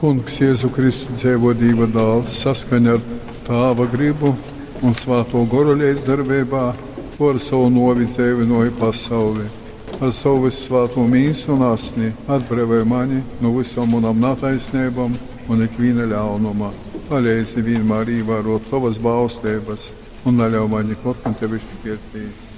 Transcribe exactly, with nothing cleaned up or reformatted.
Kungs Jēzu Kristu dzīvo Dieva dēls saskaņa ar Tēva gribu un Svēto garu līdzdarbībā par savu novi dzīvinoju pasauli. Ar savu svēto mīsu un asni atbrīvoja mani no visām manām netaisnībām un ikviena ļaunuma. Palīdzi vienmēr ievērot tavas bauslības un neļauj man nekot no tevis šķirtīt.